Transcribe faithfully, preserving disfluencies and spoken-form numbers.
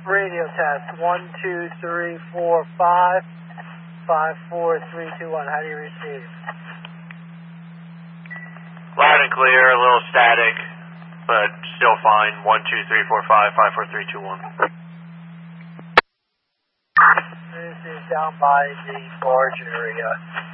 Radio test, one, two, three, four, five, five, four, three, two, one. How do you receive? Loud and clear, a little static, but still fine. one, two, three, four, five, five, four, three, two, one. This is down by the barge area.